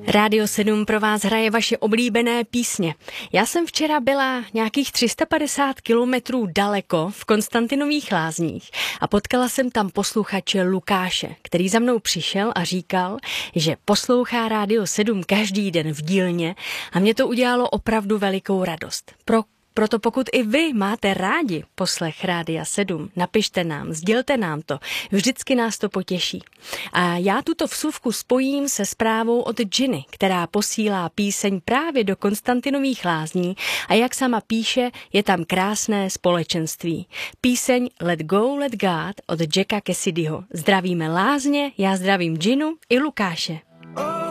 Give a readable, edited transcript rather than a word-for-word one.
Rádio 7 pro vás hraje vaše oblíbené písně. Já jsem včera byla nějakých 350 kilometrů daleko v Konstantinových Lázních a potkala jsem tam posluchače Lukáše, který za mnou přišel a říkal, že poslouchá Rádio 7 každý den v dílně a mě to udělalo opravdu velikou radost. Proto pokud i vy máte rádi poslech Rádia 7, napište nám, sdělte nám to, vždycky nás to potěší. A já tuto vsuvku spojím se zprávou od Ginny, která posílá píseň právě do Konstantinových Lázní a jak sama píše, je tam krásné společenství. Píseň Let Go, Let God od Jacka Cassidyho. Zdravíme Lázně, já zdravím Ginnu i Lukáše.